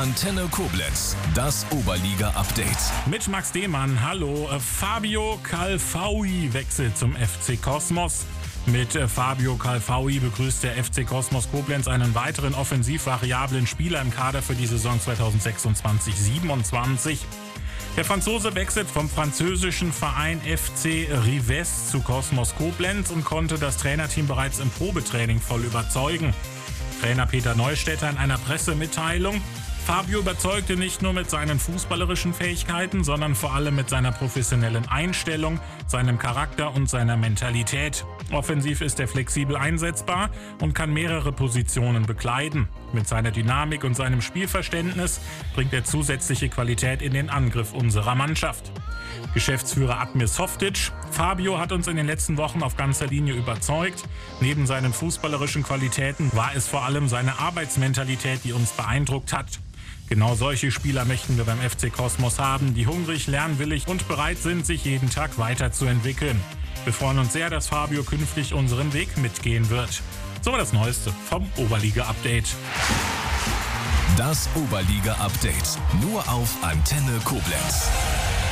Antenne Koblenz, das Oberliga-Update. Mit Max Demann, hallo. Fabio Calfaui wechselt zum FC Kosmos. Mit Fabio Calfaui begrüßt der FC Kosmos Koblenz einen weiteren offensiv variablen Spieler im Kader für die Saison 2026/27. Der Franzose wechselt vom französischen Verein FC Rivest zu Kosmos Koblenz und konnte das Trainerteam bereits im Probetraining voll überzeugen. Trainer Peter Neustädter in einer Pressemitteilung: Fabio überzeugte nicht nur mit seinen fußballerischen Fähigkeiten, sondern vor allem mit seiner professionellen Einstellung, seinem Charakter und seiner Mentalität. Offensiv ist er flexibel einsetzbar und kann mehrere Positionen bekleiden. Mit seiner Dynamik und seinem Spielverständnis bringt er zusätzliche Qualität in den Angriff unserer Mannschaft. Geschäftsführer Admir Softic: Fabio hat uns in den letzten Wochen auf ganzer Linie überzeugt. Neben seinen fußballerischen Qualitäten war es vor allem seine Arbeitsmentalität, die uns beeindruckt hat. Genau solche Spieler möchten wir beim FC Kosmos haben, die hungrig, lernwillig und bereit sind, sich jeden Tag weiterzuentwickeln. Wir freuen uns sehr, dass Fabio künftig unseren Weg mitgehen wird. So war das Neueste vom Oberliga-Update. Das Oberliga-Update nur auf Antenne Koblenz.